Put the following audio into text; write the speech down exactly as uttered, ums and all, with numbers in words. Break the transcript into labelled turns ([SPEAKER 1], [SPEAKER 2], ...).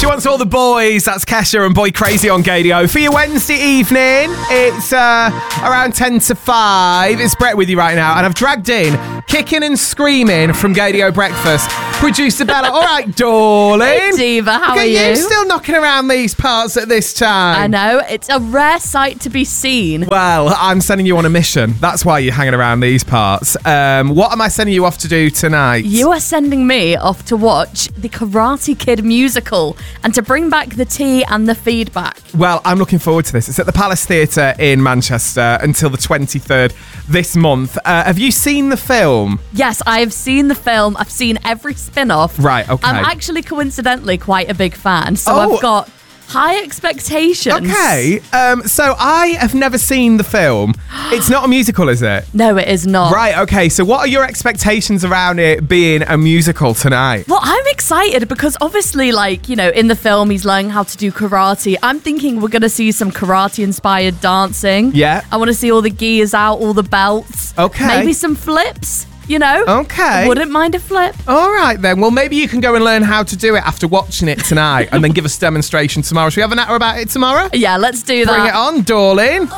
[SPEAKER 1] Wants All the Boys. That's Kesha and Boy Crazy on Gadio. For your Wednesday evening, it's uh, around ten to five. It's Brett with you right now, and I've dragged in, kicking and screaming from Gadio Breakfast, producer Bella. All right, darling.
[SPEAKER 2] Hey, Diva, how
[SPEAKER 1] okay,
[SPEAKER 2] are you?
[SPEAKER 1] you still knocking around these parts at this time?
[SPEAKER 2] I know. It's a rare sight to be seen.
[SPEAKER 1] Well, I'm sending you on a mission. That's why you're hanging around these parts. Um, what am I sending you off to do tonight?
[SPEAKER 2] You are sending me off to watch the Karate Kid musical and to bring back the tea and the feedback.
[SPEAKER 1] Well, I'm looking forward to this. It's at the Palace Theatre in Manchester until the twenty-third this month. Uh, have you seen the film?
[SPEAKER 2] Yes, I have seen the film. I've seen every spin-off.
[SPEAKER 1] Right, okay.
[SPEAKER 2] I'm actually coincidentally quite a big fan, so
[SPEAKER 1] Oh.
[SPEAKER 2] I've got high expectations.
[SPEAKER 1] Okay, um, so I have never seen the film. It's not a musical, is it?
[SPEAKER 2] No, it is not.
[SPEAKER 1] Right, okay, so what are your expectations around it being a musical tonight?
[SPEAKER 2] Well, I'm excited because obviously, like, you know, in the film, he's learning how to do karate. I'm thinking we're going to see some karate-inspired dancing.
[SPEAKER 1] Yeah.
[SPEAKER 2] I want to see all the gears out, all the belts.
[SPEAKER 1] Okay.
[SPEAKER 2] Maybe some flips, you know?
[SPEAKER 1] Okay.
[SPEAKER 2] Wouldn't mind a flip.
[SPEAKER 1] All right, then. Well, maybe you can go and learn how to do it after watching it tonight and then give us a demonstration tomorrow. Should we have an hour about it tomorrow?
[SPEAKER 2] Yeah, let's do that.
[SPEAKER 1] Bring it on, darling.